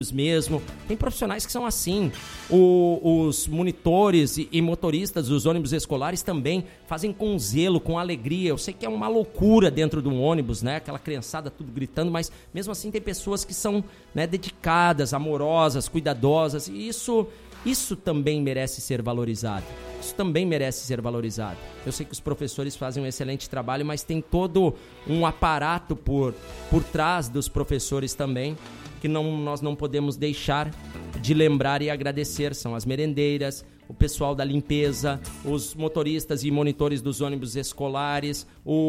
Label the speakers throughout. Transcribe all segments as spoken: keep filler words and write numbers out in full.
Speaker 1: mesmo. Tem profissionais que são assim. O, os monitores e, e motoristas dos ônibus escolares também fazem com zelo, com alegria. Eu sei que é uma loucura dentro de um ônibus, né? Aquela criançada tudo gritando, mas mesmo assim tem pessoas que são, né, dedicadas, amorosas, cuidadosas. E isso, isso também merece ser valorizado. Isso também merece ser valorizado. Eu sei que os professores fazem um excelente trabalho, mas tem todo um aparato por, por trás dos professores também, que não, nós não podemos deixar de lembrar e agradecer. São as merendeiras, o pessoal da limpeza, os motoristas e monitores dos ônibus escolares,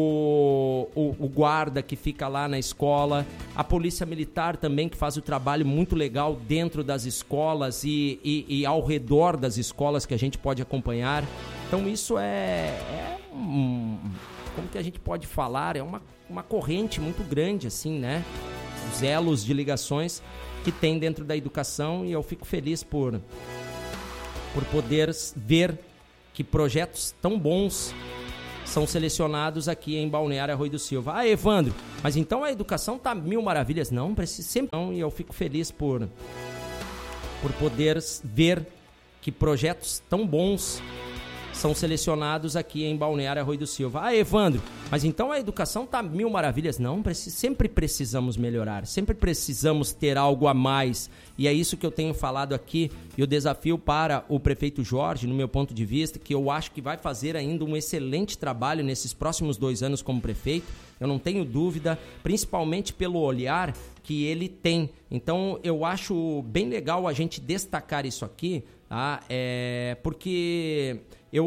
Speaker 1: o, o, o guarda que fica lá na escola, a polícia militar também, que faz o trabalho muito legal dentro das escolas e, e, e ao redor das escolas que a gente pode acompanhar. Então isso é, é um, como que a gente pode falar, é uma, uma corrente muito grande, assim, né? Os elos de ligações que tem dentro da educação, e eu fico feliz por... por poder ver que projetos tão bons são selecionados aqui em Balneário Arroio do Silva. Ah, Evandro, mas então a educação tá mil maravilhas? Não, precisa sempre não, e eu fico feliz por, por poder ver que projetos tão bons são selecionados aqui em Balneário Arroio do Silva. Ah, Evandro, mas então a educação tá mil maravilhas? Não, precisa, sempre precisamos melhorar, sempre precisamos ter algo a mais. E é isso que eu tenho falado aqui, e o desafio para o prefeito Jorge, no meu ponto de vista, que eu acho que vai fazer ainda um excelente trabalho nesses próximos dois anos como prefeito, eu não tenho dúvida, principalmente pelo olhar que ele tem. Então eu acho bem legal a gente destacar isso aqui, tá? É, porque...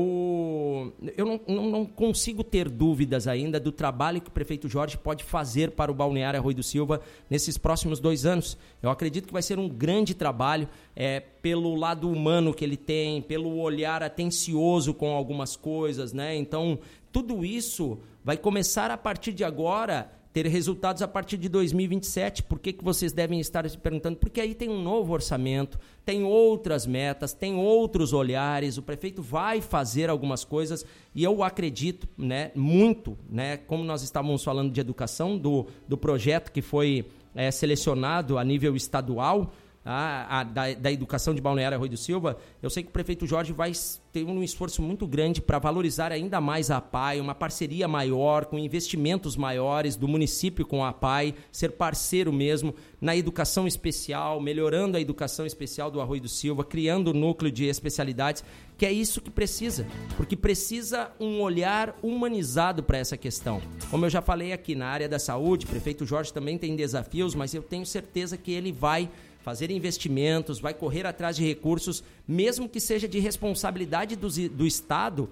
Speaker 1: Eu, eu não, não, não consigo ter dúvidas ainda do trabalho que o prefeito Jorge pode fazer para o Balneário Arroio do Silva nesses próximos dois anos. Eu acredito que vai ser um grande trabalho, é, pelo lado humano que ele tem, pelo olhar atencioso com algumas coisas, né? Então, tudo isso vai começar a partir de agora, ter resultados a partir de dois mil e vinte e sete. Por que que vocês devem estar se perguntando? Porque aí tem um novo orçamento, tem outras metas, tem outros olhares, o prefeito vai fazer algumas coisas, e eu acredito, né, muito, né, como nós estávamos falando de educação, do, do projeto que foi é, selecionado a nível estadual, A, a, da, da educação de Balneário Arroio do Silva, eu sei que o prefeito Jorge vai ter um esforço muito grande para valorizar ainda mais a APAI, uma parceria maior, com investimentos maiores do município com a APAI, ser parceiro mesmo na educação especial, melhorando a educação especial do Arroio do Silva, criando um núcleo de especialidades, que é isso que precisa, porque precisa um olhar humanizado para essa questão. Como eu já falei aqui, na área da saúde, o prefeito Jorge também tem desafios, mas eu tenho certeza que ele vai fazer investimentos, vai correr atrás de recursos, mesmo que seja de responsabilidade do, do Estado,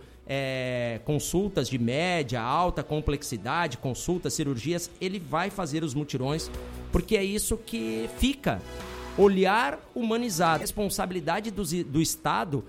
Speaker 1: é, consultas de média, alta complexidade, consultas, cirurgias, ele vai fazer os mutirões, porque é isso que fica, olhar humanizado, responsabilidade do, do Estado,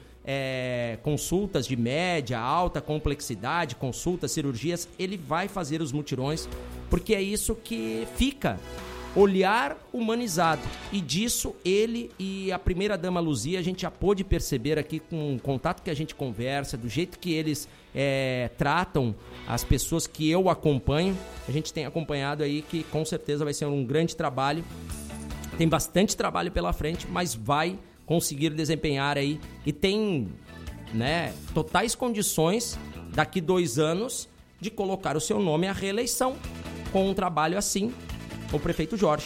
Speaker 1: é, consultas de média, alta complexidade, consultas, cirurgias, ele vai fazer os mutirões, porque é isso que fica, olhar humanizado. E disso ele e a primeira-dama Luzia, a gente já pôde perceber aqui com o contato que a gente conversa, do jeito que eles é, tratam as pessoas que eu acompanho. A gente tem acompanhado aí que com certeza vai ser um grande trabalho. Tem bastante trabalho pela frente, mas vai conseguir desempenhar aí. E tem, né, totais condições daqui dois anos de colocar o seu nome à reeleição com um trabalho assim, o prefeito Jorge.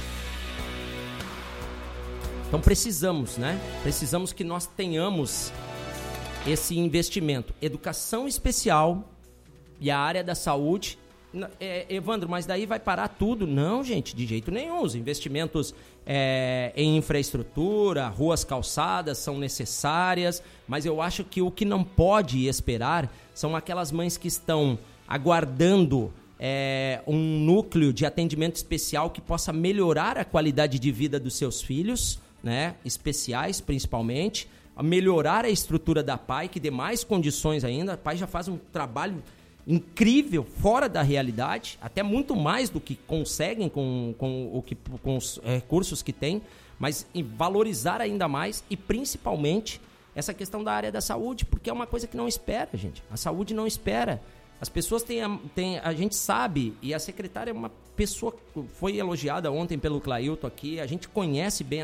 Speaker 1: Então precisamos, né? Precisamos que nós tenhamos esse investimento. Educação especial e a área da saúde. É, Evandro, mas daí vai parar tudo? Não, gente, de jeito nenhum. Os investimentos é, em infraestrutura, ruas, calçadas são necessárias, mas eu acho que o que não pode esperar são aquelas mães que estão aguardando É, um núcleo de atendimento especial que possa melhorar a qualidade de vida dos seus filhos, né, especiais principalmente, melhorar a estrutura da APAI, que dê mais condições ainda. A APAI já faz um trabalho incrível, fora da realidade, até muito mais do que conseguem com, com, o que, com os recursos que têm, mas valorizar ainda mais, e principalmente essa questão da área da saúde, porque é uma coisa que não espera, gente. A saúde não espera. As pessoas têm a, têm, a gente sabe, e a secretária é uma pessoa, foi elogiada ontem pelo Clailton aqui, a gente conhece bem a